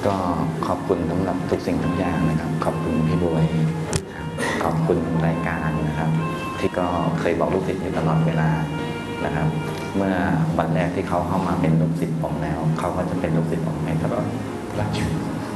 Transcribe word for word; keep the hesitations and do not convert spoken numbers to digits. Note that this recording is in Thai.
ก็ขอบคุณสำหรับทุกสิ่งทุกอย่างนะครับขอบคุณพี่บวยขอบคุณรายการนะครับที่ก็เคยบอกลูกศิษย์อยู่ตลอดเวลานะครับเมื่อวันแรกที่เขาเข้ามาเป็นลูกศิษย์ผมแล้วเขาก็จะเป็นลูกศิษย์ผมให้ตลอดรักชีวิต